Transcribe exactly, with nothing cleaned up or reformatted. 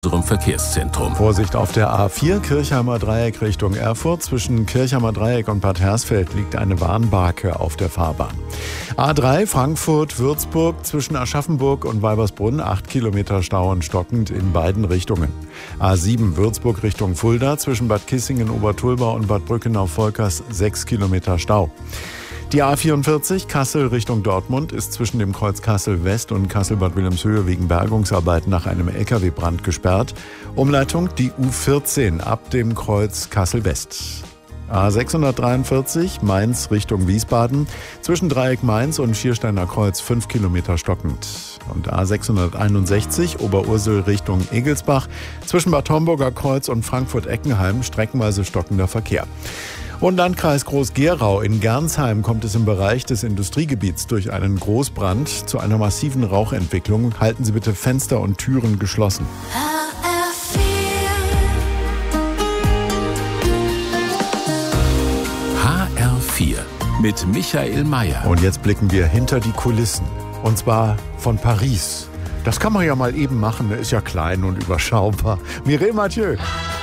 unserem Verkehrszentrum. Vorsicht auf der A vier, Kirchheimer Dreieck Richtung Erfurt. Zwischen Kirchheimer Dreieck und Bad Hersfeld liegt eine Warnbarke auf der Fahrbahn. A drei, Frankfurt-Würzburg, zwischen Aschaffenburg und Weibersbrunn, acht Kilometer Stau und stockend in beiden Richtungen. A sieben, Würzburg Richtung Fulda, zwischen Bad Kissingen, Obertulbau und Bad Brückenau-Volkers, sechs Kilometer Stau. Die A vierundvierzig, Kassel Richtung Dortmund, ist zwischen dem Kreuz Kassel West und Kassel-Bad Wilhelmshöhe wegen Bergungsarbeiten nach einem L K W-Brand gesperrt. Umleitung die U vierzehn ab dem Kreuz Kassel West. A sechshundertdreiundvierzig, Mainz Richtung Wiesbaden, zwischen Dreieck Mainz und Schiersteiner Kreuz fünf Kilometer stockend. Und A sechshunderteinundsechzig, Oberursel Richtung Egelsbach, zwischen Bad Homburger Kreuz und Frankfurt-Eckenheim streckenweise stockender Verkehr. Und Landkreis Groß-Gerau in Gernsheim kommt es im Bereich des Industriegebiets durch einen Großbrand zu einer massiven Rauchentwicklung. Halten Sie bitte Fenster und Türen geschlossen. H R vier mit Michael Mayer. Und jetzt blicken wir hinter die Kulissen. Und zwar von Paris. Das kann man ja mal eben machen, ist ja klein und überschaubar. Mireille Mathieu.